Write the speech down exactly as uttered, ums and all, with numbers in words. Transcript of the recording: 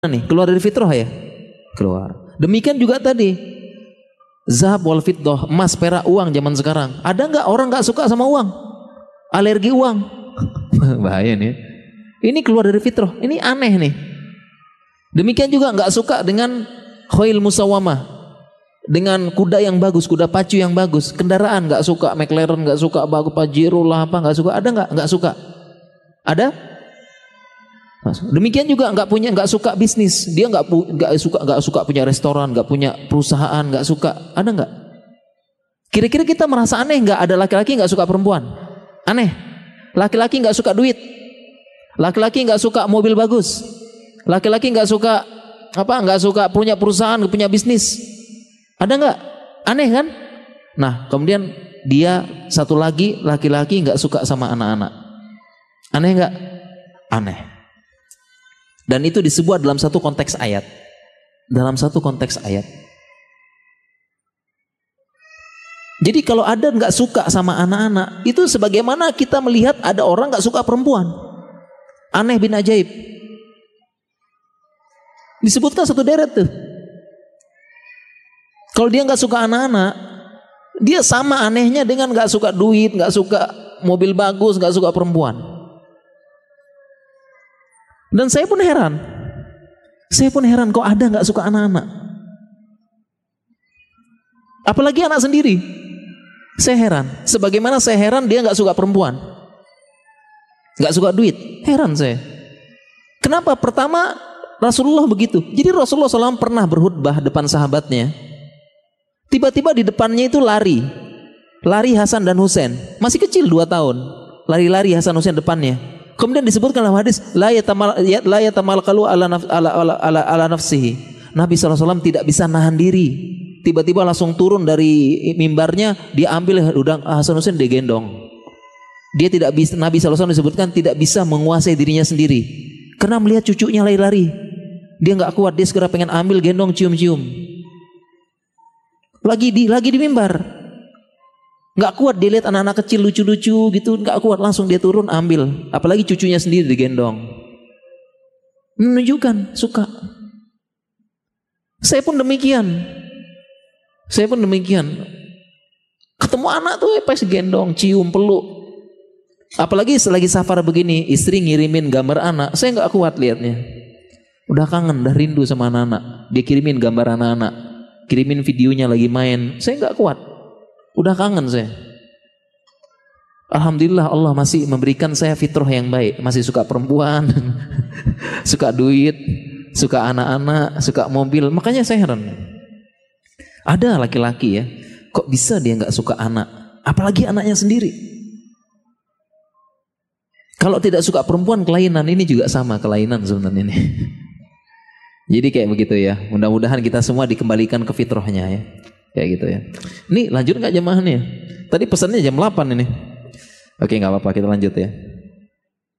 nih? Keluar dari fitrah ya? Keluar. Demikian juga tadi zahab wal fiddah, emas, perak, uang zaman sekarang. Ada nggak orang nggak suka sama uang? Alergi uang. Bahaya nih. Ini keluar dari fitrah. Ini aneh nih. Demikian juga nggak suka dengan khail musawamah, dengan kuda yang bagus, kuda pacu yang bagus. Kendaraan nggak suka, McLaren nggak suka, bagus Pajero lah apa nggak suka. Ada nggak? Nggak suka. Ada? Demikian juga nggak punya, nggak suka bisnis. Dia nggak nggak suka, nggak suka punya restoran, nggak punya perusahaan, nggak suka. Ada nggak? Kira-kira kita merasa aneh nggak ada laki-laki nggak suka perempuan? Aneh. Laki-laki nggak suka duit. Laki-laki nggak suka mobil bagus. Laki-laki nggak suka apa? Nggak suka punya perusahaan, punya bisnis. Ada nggak? Aneh kan? Nah, kemudian dia satu lagi laki-laki nggak suka sama anak-anak. Aneh nggak? Aneh. Dan itu disebut dalam satu konteks ayat. Dalam satu konteks ayat. Jadi kalau ada nggak suka sama anak-anak, itu sebagaimana kita melihat ada orang nggak suka perempuan. Aneh bin ajaib. Disebutkan satu deret tuh. Kalau dia nggak suka anak-anak, dia sama anehnya dengan nggak suka duit, nggak suka mobil bagus, nggak suka perempuan. Dan saya pun heran, saya pun heran kok ada nggak suka anak-anak. Apalagi anak sendiri, saya heran. Sebagaimana saya heran dia nggak suka perempuan, nggak suka duit, heran saya. Kenapa? Pertama Rasulullah begitu. Jadi Rasulullah shallallahu alaihi wasallam pernah berkhutbah depan sahabatnya. Tiba-tiba di depannya itu lari, lari Hasan dan Husain, masih kecil dua tahun, lari-lari Hasan Husain depannya. Kemudian disebutkan dalam hadis la yatamal la yatamalqalu ala naf, ala, ala, ala, ala nafsihi. Nabi shallallahu alaihi wasallam tidak bisa nahan diri. Tiba-tiba langsung turun dari mimbarnya, dia ambil udang Hasan Husain, dia gendong. Dia tidak bisa, Nabi shallallahu alaihi wasallam disebutkan tidak bisa menguasai dirinya sendiri karena melihat cucunya lari-lari. Dia nggak kuat, dia segera pengen ambil, gendong, cium-cium. Lagi di lagi di mimbar. Nggak kuat dia lihat anak-anak kecil lucu-lucu gitu, nggak kuat, langsung dia turun ambil, apalagi cucunya sendiri digendong. Menunjukkan suka. Saya pun demikian. Saya pun demikian. Ketemu anak tuh pas gendong, cium, peluk. Apalagi selagi safar begini, istri ngirimin gambar anak, saya nggak kuat lihatnya. Udah kangen, udah rindu sama anak-anak. Dia kirimin gambar anak-anak, kirimin videonya lagi main, saya nggak kuat. Udah kangen saya. Alhamdulillah Allah masih memberikan saya fitrah yang baik. Masih suka perempuan, suka duit, suka anak-anak, suka mobil. Makanya saya heran. Ada laki-laki ya, kok bisa dia nggak suka anak? Apalagi anaknya sendiri. Kalau tidak suka perempuan, kelainan. Ini juga sama kelainan sebenarnya ini. Jadi kayak begitu ya. Mudah-mudahan kita semua dikembalikan ke fitrahnya ya. Kayak gitu ya. Ini lanjut nggak jemaahnya? Tadi pesannya jam delapan ini. Oke, nggak apa-apa, kita lanjut ya.